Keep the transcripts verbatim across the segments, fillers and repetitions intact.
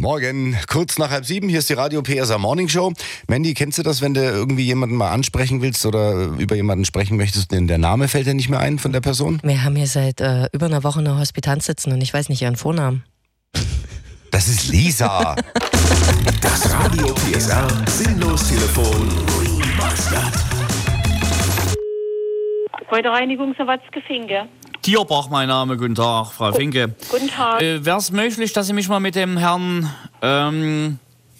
Morgen, kurz nach halb sieben, hier ist die Radio P S A Morning Show. Mandy, kennst du das, wenn du irgendwie jemanden mal ansprechen willst oder über jemanden sprechen möchtest, denn der Name fällt dir nicht mehr ein von der Person? Wir haben hier seit äh, über einer Woche eine Hospitanz sitzen und ich weiß nicht ihren Vornamen. Das ist Lisa. Das Radio P S R Sinnlos-Telefon. Gebäudereinigung Sawatzke Finke. Tierbach, mein Name. Guten Tag, Frau Gu- Finke. Guten Tag. Äh, Wäre es möglich, dass Sie mich mal mit dem Herrn... Ähm,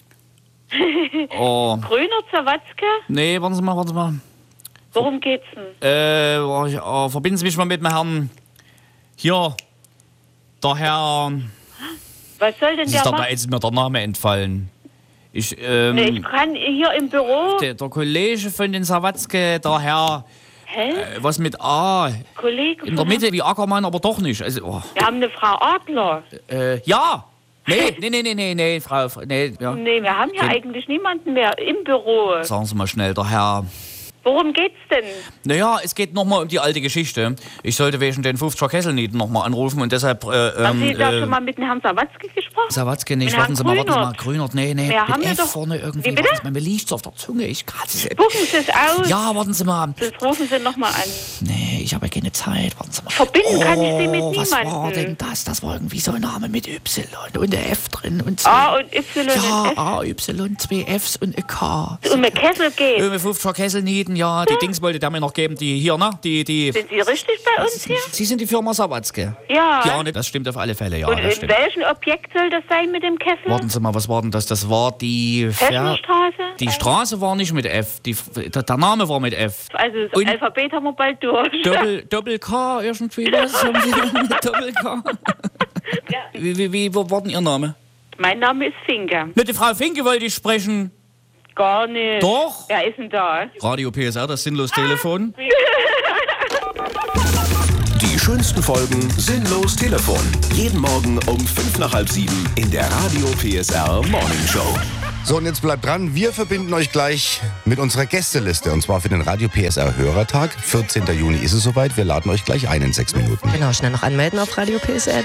oh, Grüner Sawatzke? nee, warten Sie mal, warten Sie mal. Worum geht's denn? Äh, oh, ich- oh, verbinden Sie mich mal mit dem Herrn... Hier, der Herr... Was soll denn Das der ist dabei machen? jetzt mir der Name entfallen. Ich, ähm... Nee, ich kann hier im Büro. der, der Kollege von den Sawatzke, der Herr... Hä? Äh, was mit A? Kollege In der von- Mitte wie Ackermann, aber doch nicht. Also, oh, Wir haben eine Frau Adler. äh, ja! Nee, nee, nee, nee, nee, nee, Frau... Nee, ja. Nee, wir haben hier Ken- eigentlich niemanden mehr im Büro. Sagen Sie mal schnell, der Herr... Worum geht's denn? Naja, es geht nochmal um die alte Geschichte. Ich sollte wegen den fünfziger Kesselnieten nochmal anrufen und deshalb... Äh, Haben Sie ähm, da äh, schon mal mit dem Herrn Sawatzke gesprochen? Sawatzke nicht, Mit warten Sie mal, Herrn warten Sie mal, Grünert, nee, nee, Ja, mit haben wir F doch- vorne irgendwie, Wie bitte? warten Sie mal, mir liegt's auf der Zunge, ich kann es... Spucken Sie es aus. Ja, warten Sie mal, Das rufen Sie nochmal an. nee, ich habe ja keine Zeit, warten Sie mal. Verbinden kann ich Sie mit Oh, was niemandem. war denn das? Das war irgendwie so ein Name mit Y und der F drin und so. A und Y Ja, und F. A, Y, zwei Fs und ein K. Um den Kessel geht. Äh, fünfziger Kesselnieten, ja, die Dings wollte der mir noch geben, die hier, ne? Die, die... Sind Sie richtig bei uns hier? Sie sind die Firma Sawatzke? Ja. Ja, ne, das stimmt auf alle Fälle, ja, Und das in stimmt. welchem Objekt soll das sein mit dem Kessel? Warten Sie mal, was war denn das? Das war die... Ver Fessenstraße? die Straße war nicht mit F, die, der der Name war mit F. Also das Und- Alphabet haben wir bald durch. Doppel, Doppel K irgendwie, was haben Sie denn mit Doppel K? Ja. Wie, wie, wie wo war denn Ihr Name? Mein Name ist Finke. Mit der Frau Finke wollte ich sprechen. Gar nicht. Doch? Wer ist denn da? Radio P S R, das Sinnlos-Telefon. Die schönsten Folgen Sinnlos Telefon. Jeden Morgen um fünf nach halb sieben in der Radio P S R Morning Show. So, und jetzt bleibt dran, wir verbinden euch gleich mit unserer Gästeliste und zwar für den Radio P S R Hörertag. vierzehnten Juni ist es soweit, wir laden euch gleich ein in sechs Minuten. Genau, schnell noch anmelden auf Radio P S R.